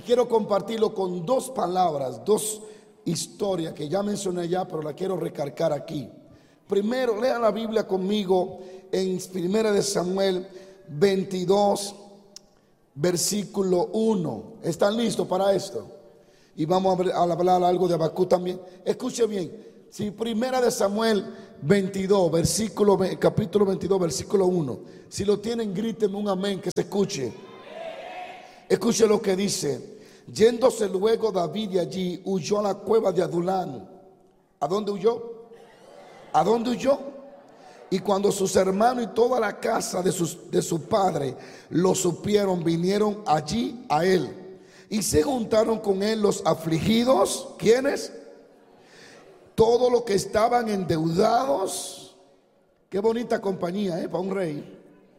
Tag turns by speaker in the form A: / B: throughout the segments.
A: quiero compartirlo con dos palabras, dos historias que ya mencioné ya, pero la quiero recalcar aquí. Primero, lea la Biblia conmigo en 1 de Samuel 22, versículo 1. ¿Están listos para esto? Y vamos a hablar algo de Habacuc también. Escuche bien. Si 1 de Samuel 22, capítulo 22, versículo 1. Si lo tienen, grítenme un amén, que se escuche. Escuche lo que dice. Yéndose luego David de allí, huyó a la cueva de Adulán. ¿A dónde huyó? ¿A dónde huyó? Y cuando sus hermanos y toda la casa de su padre lo supieron, vinieron allí a él. Y se juntaron con él los afligidos. ¿Quiénes? Todos los que estaban endeudados. Qué bonita compañía, para un rey.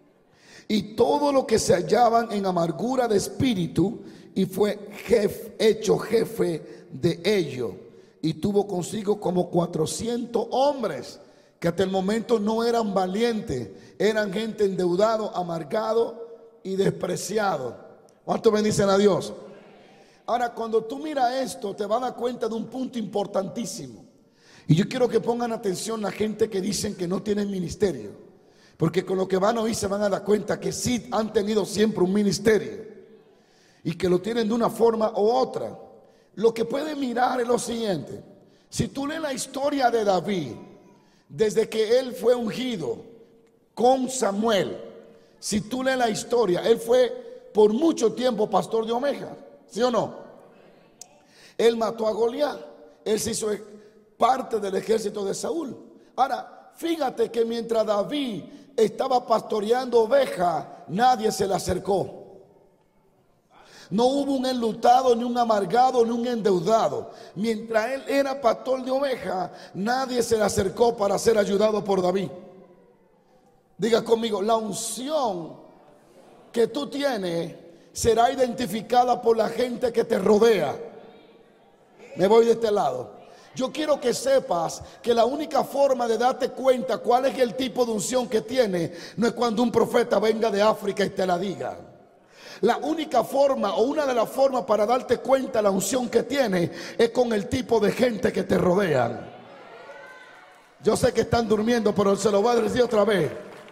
A: Y todos los que se hallaban en amargura de espíritu. Y fue hecho jefe de ellos. Y tuvo consigo como 400 hombres, que hasta el momento no eran valientes. Eran gente endeudado, amargado y despreciado. ¿Cuánto bendicen a Dios? Ahora, cuando tú miras esto, te vas a dar cuenta de un punto importantísimo. Y yo quiero que pongan atención la gente que dicen que no tienen ministerio, porque con lo que van a oír se van a dar cuenta que sí han tenido siempre un ministerio y que lo tienen de una forma u otra. Lo que pueden mirar es lo siguiente. Si tú lees la historia de David, desde que él fue ungido con Samuel, si tú lees la historia, él fue por mucho tiempo pastor de ovejas, ¿sí o no? Él mató a Goliat, él se hizo parte del ejército de Saúl. Ahora, fíjate que mientras David estaba pastoreando ovejas, nadie se le acercó. No hubo un enlutado, ni un amargado, ni un endeudado. Mientras él era pastor de ovejas, nadie se le acercó para ser ayudado por David. Diga conmigo, la unción que tú tienes será identificada por la gente que te rodea. Me voy de este lado. Yo quiero que sepas que la única forma de darte cuenta cuál es el tipo de unción que tiene no es cuando un profeta venga de África y te la diga. La única forma, o una de las formas para darte cuenta la unción que tiene, es con el tipo de gente que te rodean. Yo sé que están durmiendo, pero se lo voy a decir otra vez.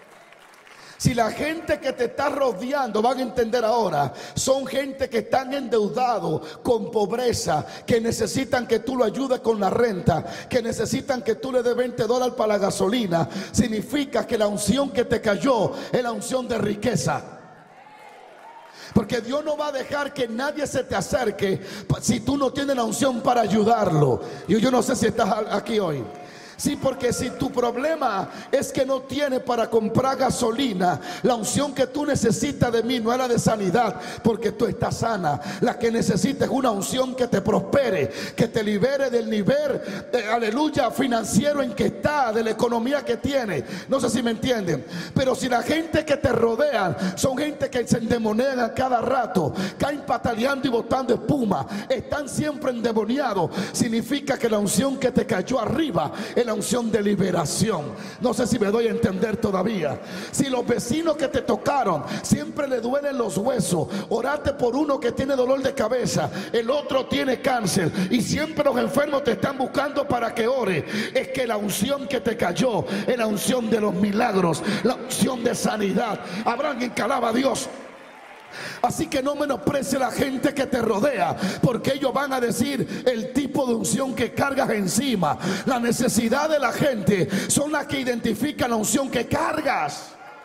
A: Si la gente que te está rodeando, van a entender ahora, son gente que están endeudados con pobreza, que necesitan que tú lo ayudes con la renta, que necesitan que tú le des $20 para la gasolina, significa que la unción que te cayó es la unción de riqueza. Porque Dios no va a dejar que nadie se te acerque si tú no tienes la unción para ayudarlo. Y yo no sé si estás aquí hoy. Sí, porque si tu problema es que no tienes para comprar gasolina, la unción que tú necesitas de mí no es la de sanidad, porque tú estás sana. La que necesitas es una unción que te prospere, que te libere del nivel, aleluya, financiero en que está, de la economía que tiene. No sé si me entienden. Pero si la gente que te rodean son gente que se endemonian a cada rato, caen pataleando y botando espuma, están siempre endemoniados, significa que la unción que te cayó arriba es la unción de liberación. No sé si me doy a entender todavía. Si los vecinos que te tocaron siempre le duelen los huesos, orate por uno que tiene dolor de cabeza, el otro tiene cáncer y siempre los enfermos te están buscando para que ore, es que la unción que te cayó es la unción de los milagros, la unción de sanidad. Habrá alguien que alaba a Dios. Así que no menosprecie la gente que te rodea, porque ellos van a decir el tipo de unción que cargas encima. La necesidad de la gente son las que identifican la unción que cargas.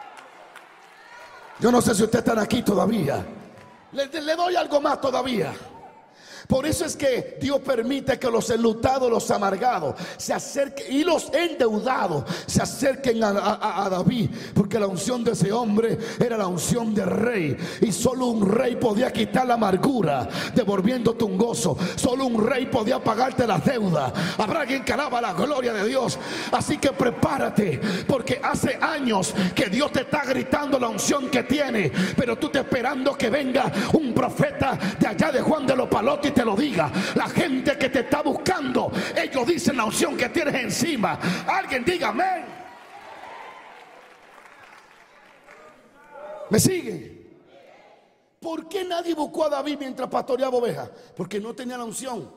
A: Yo no sé si ustedes están aquí todavía. Le doy algo más todavía. Por eso es que Dios permite que los enlutados, los amargados se acerquen, y los endeudados se acerquen a David, porque la unción de ese hombre era la unción de rey, y solo un rey podía quitar la amargura devolviéndote un gozo. Solo un rey podía pagarte las deudas. Habrá quien que alaba la gloria de Dios. Así que prepárate, porque hace años que Dios te está gritando la unción que tiene, pero tú estás esperando que venga un profeta de allá de Juan de los Palotes te lo diga. La gente que te está buscando, ellos dicen la unción que tienes encima. Alguien diga amén. ¿Me sigue? ¿Por qué nadie buscó a David mientras pastoreaba ovejas? Porque no tenía la unción.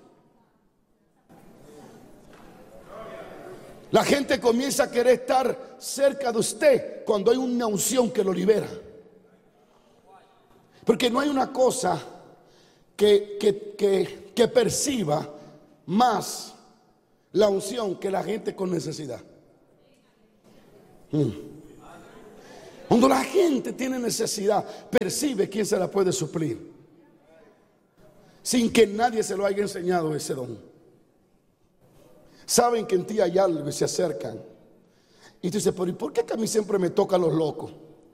A: La gente comienza a querer estar cerca de usted cuando hay una unción que lo libera. Porque no hay una cosa que perciba más la unción que la gente con necesidad. Cuando la gente tiene necesidad, percibe quién se la puede suplir, sin que nadie se lo haya enseñado ese don. Saben que en ti hay algo y se acercan. Y tú dices, pero ¿y por qué que a mí siempre me tocan los locos?